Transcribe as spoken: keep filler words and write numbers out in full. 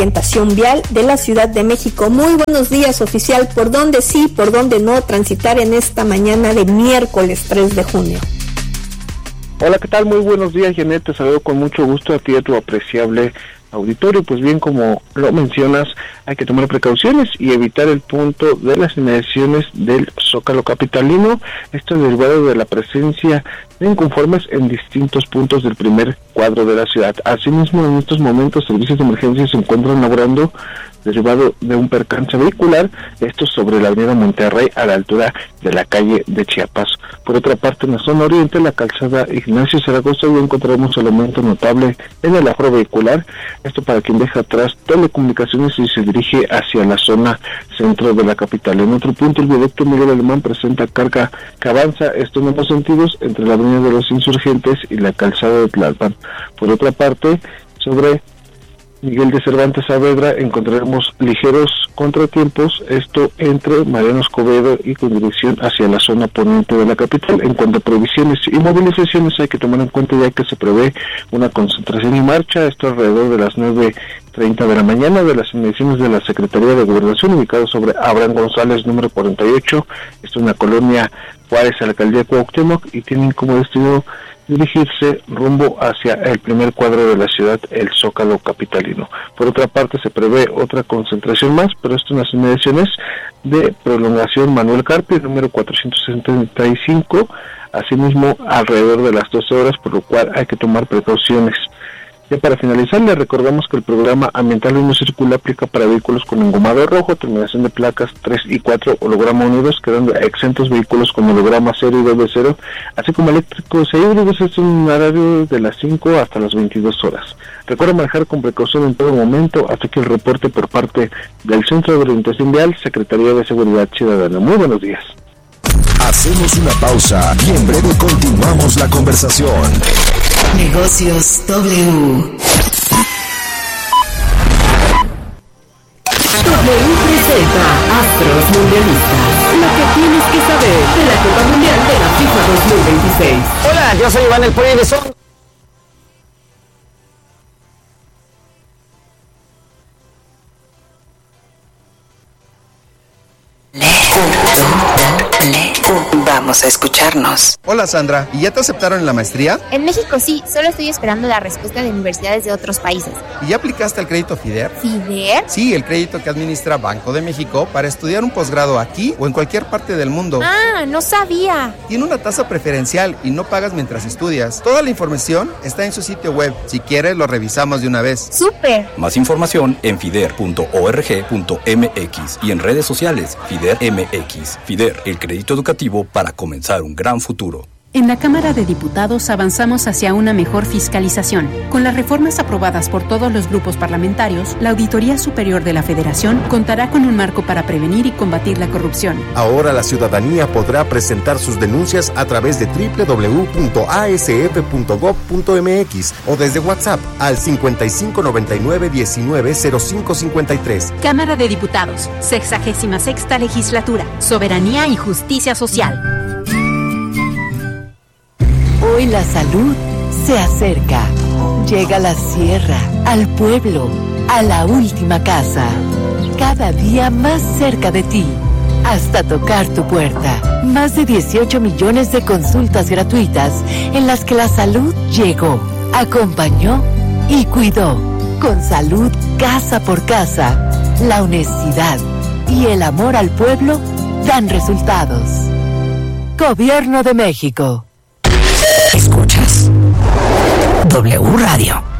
orientación vial de la Ciudad de México. Muy buenos días, oficial. ¿Por dónde sí, por dónde no transitar en esta mañana de miércoles tres de junio? Hola, ¿qué tal? Muy buenos días, Janet. Te saludo con mucho gusto a ti y a tu apreciable auditorio. Pues bien, como lo mencionas, hay que tomar precauciones y evitar el punto de las inmediaciones del Zócalo capitalino. Esto es derivado de la presencia de inconformes en distintos puntos del primer cuadro de la ciudad. Asimismo, en estos momentos, servicios de emergencia se encuentran laborando derivado de un percance vehicular, esto sobre la avenida Monterrey a la altura de la calle de Chiapas. Por otra parte, en la zona oriente, la calzada Ignacio Zaragoza, ya encontramos un aumento notable en el aforo vehicular, esto para quien deja atrás telecomunicaciones y se dirige hacia la zona centro de la capital. En otro punto, el viaducto Miguel Alemán presenta carga que avanza, esto en ambos sentidos, entre la avenida de los Insurgentes y la calzada de Tlalpan. Por otra parte, sobre Miguel de Cervantes Saavedra encontraremos ligeros contratiempos, esto entre Mariano Escobedo y con dirección hacia la zona poniente de la capital. En cuanto a previsiones y movilizaciones, hay que tomar en cuenta ya que se prevé una concentración y marcha, esto alrededor de las nueve treinta de la mañana, de las inmediaciones de la Secretaría de Gobernación, ubicado sobre Abraham González, número cuarenta y ocho, esto es una colonia Juárez, alcaldía de Cuauhtémoc, y tienen como destino dirigirse rumbo hacia el primer cuadro de la ciudad, el Zócalo capitalino. Por otra parte, se prevé otra concentración más, pero esto en las inmediaciones de prolongación Manuel Carpio, número cuatrocientos setenta y cinco, asimismo alrededor de las doce horas, por lo cual hay que tomar precauciones. Ya para finalizar, le recordamos que el programa Ambiental Uno Circula aplica para vehículos con engomado rojo, terminación de placas tres y cuatro, holograma unidos, quedando exentos vehículos con holograma cero y doble cero, así como eléctricos e híbridos. Esto es un horario de las cinco hasta las veintidós horas. Recuerda manejar con precaución en todo momento, hasta que el reporte por parte del Centro de Orientación Vial, Secretaría de Seguridad Ciudadana. Muy buenos días. Hacemos una pausa y en breve continuamos la conversación. Negocios W. W presenta Astros Mundialistas. Lo que tienes que saber de la Copa Mundial de la FIFA dos mil veintiséis. Hola, yo soy Iván El Pollo de Son. Vamos a escucharnos. Hola Sandra, ¿y ya te aceptaron en la maestría? En México sí, solo estoy esperando la respuesta de universidades de otros países. ¿Y ya aplicaste al crédito FIDER? ¿FIDER? Sí, el crédito que administra Banco de México para estudiar un posgrado aquí o en cualquier parte del mundo. Ah, no sabía. Tiene una tasa preferencial y no pagas mientras estudias. Toda la información está en su sitio web. Si quieres, lo revisamos de una vez. ¡Súper! Más información en fider punto org punto m x y en redes sociales FIDER M X. FIDER, el crédito educativo para comenzar un gran futuro. En la Cámara de Diputados avanzamos hacia una mejor fiscalización. Con las reformas aprobadas por todos los grupos parlamentarios, la Auditoría Superior de la Federación contará con un marco para prevenir y combatir la corrupción. Ahora la ciudadanía podrá presentar sus denuncias a través de doble u doble u doble u punto a s f punto gob punto m x o desde WhatsApp al cincuenta y cinco noventa y nueve diecinueve cero cinco cincuenta y tres. Cámara de Diputados, sexagésima sexta legislatura, soberanía y justicia social. Hoy la salud se acerca. Llega a la sierra, al pueblo, a la última casa. Cada día más cerca de ti, hasta tocar tu puerta. Más de dieciocho millones de consultas gratuitas en las que la salud llegó, acompañó y cuidó. Con salud casa por casa, la honestidad y el amor al pueblo dan resultados. Gobierno de México. Escuchas W Radio.